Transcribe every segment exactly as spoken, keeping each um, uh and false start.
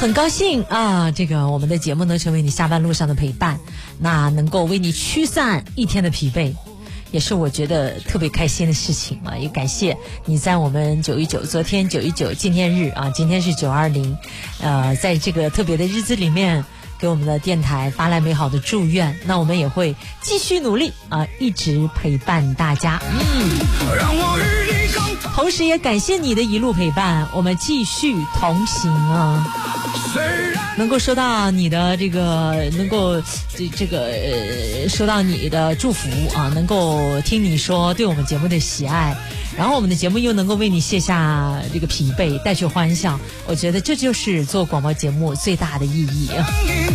很高兴啊，这个我们的节目能成为你下班路上的陪伴，那能够为你驱散一天的疲惫，也是我觉得特别开心的事情啊！也感谢你在我们九一九，昨天九一九纪念日啊，今天是九二零，呃，在这个特别的日子里面，给我们的电台发来美好的祝愿。那我们也会继续努力啊，一直陪伴大家。嗯，同时也感谢你的一路陪伴，我们继续同行啊。能够收到你的这个，能够这这个呃，收到你的祝福啊，能够听你说对我们节目的喜爱，然后我们的节目又能够为你卸下这个疲惫，带去欢笑，我觉得这就是做广播节目最大的意义啊。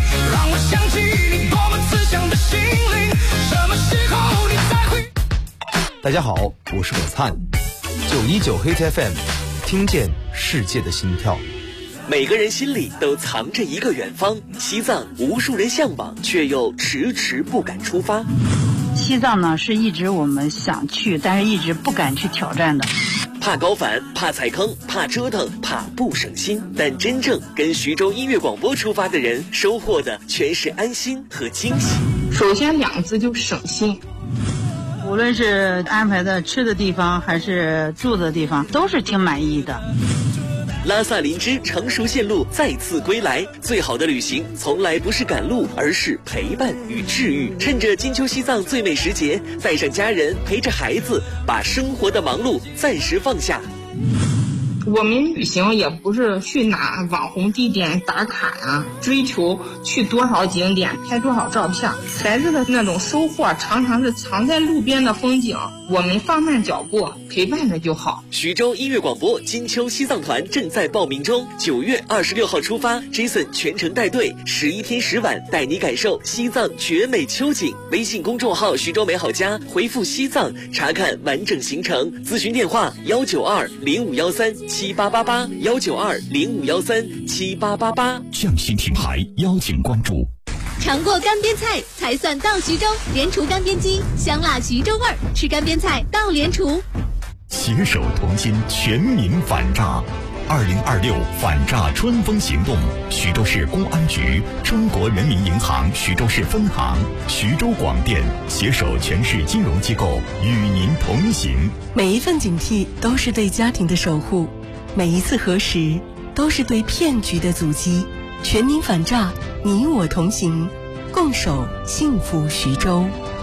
大家好，我是果灿，九一九 Hit F M， 听见世界的心跳。 每个人心里都藏着一个远方，西藏无数人向往，却又迟迟不敢出发。 西藏呢，是一直我们想去，但是一直不敢去挑战的。 怕高反，怕踩坑，怕折腾，怕不省心。但真正跟徐州音乐广播出发的人，收获的全是安心和惊喜。 首先两个字就省心。 无论是安排的吃的地方还是住的地方，都是挺满意的。 拉萨林芝成熟线路再次归来，最好的旅行从来不是赶路，而是陪伴与治愈。趁着金秋西藏最美时节，带上家人，陪着孩子，把生活的忙碌暂时放下。 我们旅行也不是去哪网红地点打卡啊，追求去多少景点拍多少照片，孩子的那种收获常常是藏在路边的风景，我们放慢脚步陪伴着就好。 徐州音乐广播金秋西藏团正在报名中，九月二十六号出发 ，Jason 全程带队，十一天十晚带你感受西藏绝美秋景。微信公众号徐州美好家回复西藏查看完整行程，咨询电话幺九二零五幺三七八八八幺九二零五幺三七八八八。 匠心品牌邀请关注。 尝过干煸菜才算到徐州，莲厨干煸鸡，香辣徐州味儿，吃干煸菜到莲厨。 携手同心，全民反诈。二零二六反诈春风行动，徐州市公安局、中国人民银行徐州市分行、徐州广电携手全市金融机构与您同行。 每一份警惕都是对家庭的守护，每一次核实都是对骗局的阻击。全民反诈，你我同行，共守幸福徐州。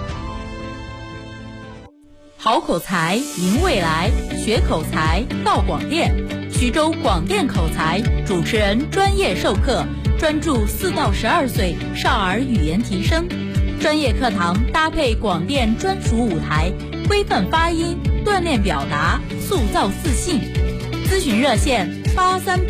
好口才，赢未来，学口才到广电。徐州广电口才主持人专业授课，专注四到十二岁少儿语言提升。专业课堂搭配广电专属舞台，规范发音，锻炼表达，塑造自信。咨询热线八三。